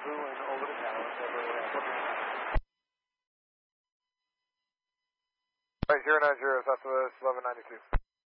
Zulu over the tower. Right, 090, Southwest 1192.